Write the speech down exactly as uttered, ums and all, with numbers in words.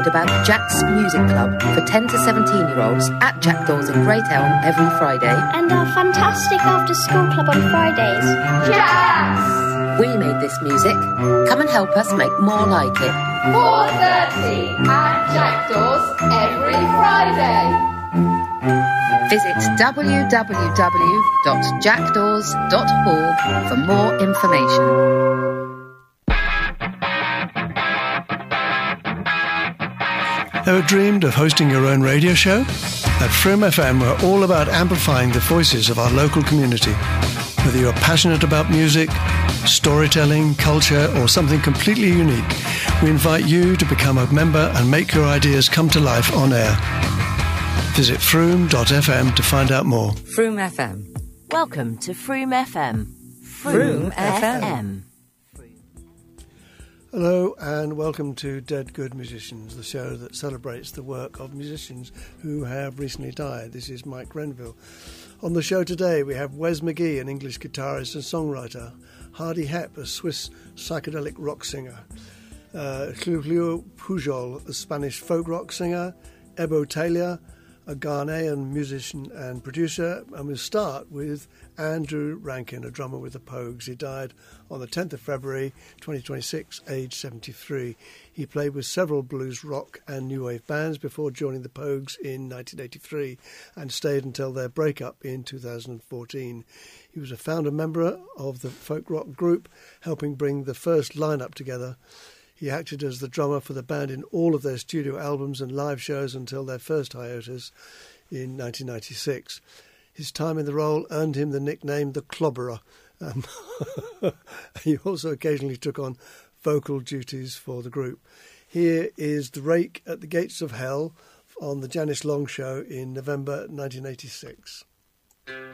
about Jack's Music Club for ten to seventeen year olds at Jackdaws in Great Elm every Friday. And our fantastic after school club on Fridays. Yes! We made this music. Come and help us make more like it. four thirty at Jackdaws every Friday. Visit w w w dot jackdaws dot org for more information. Ever dreamed of hosting your own radio show? At Froome F M, we're all about amplifying the voices of our local community. Whether you're passionate about music, storytelling, culture, or something completely unique, we invite you to become a member and make your ideas come to life on air. Visit froome dot f m to find out more. Froome F M. Welcome to Froome F M. Froome F M. Hello and welcome to Dead Good Musicians, the show that celebrates the work of musicians who have recently died. This is Mike Grenville. On the show today we have Wes McGee, an English guitarist and songwriter, Hardy Hepp, a Swiss psychedelic rock singer, uh, Julio Pujol, a Spanish folk rock singer, Ebo Taylor, a Ghanaian musician and producer, and we'll start with Andrew Rankin, a drummer with the Pogues. He died on the tenth of February twenty twenty-six, aged seventy-three. He played with several blues, rock and new wave bands before joining the Pogues in nineteen eighty-three and stayed until their breakup in two thousand fourteen. He was a founder member of the folk rock group, helping bring the first lineup together. He acted as the drummer for the band in all of their studio albums and live shows until their first hiatus in nineteen ninety-six. His time in the role earned him the nickname The Clobberer. Um, he also occasionally took on vocal duties for the group. Here is The Rake at the Gates of Hell on the Janice Long Show in November nineteen eighty-six.